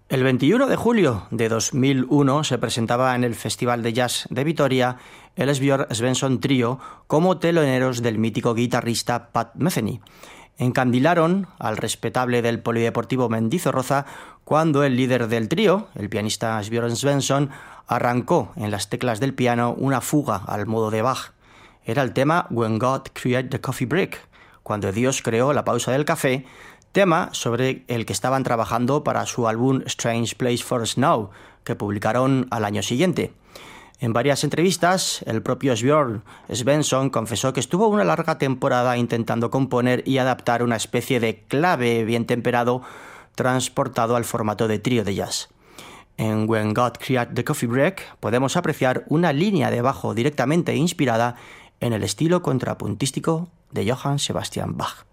El 21 de julio de 2001 se presentaba en el Festival de Jazz de Vitoria el Björn Svensson Trio como teloneros del mítico guitarrista Pat Metheny. Encandilaron al respetable del Polideportivo Mendizorroza cuando el líder del trío, el pianista Björn Svensson, arrancó en las teclas del piano una fuga al modo de Bach. Era el tema When God Created the Coffee Break, cuando Dios creó la pausa del café, tema sobre el que estaban trabajando para su álbum Strange Place for Snow, que publicaron al año siguiente. En varias entrevistas, el propio Björn Svensson confesó que estuvo una larga temporada intentando componer y adaptar una especie de clave bien temperado transportado al formato de trío de jazz. En When God Created the Coffee Break podemos apreciar una línea de bajo directamente inspirada en el estilo contrapuntístico de Johann Sebastian Bach.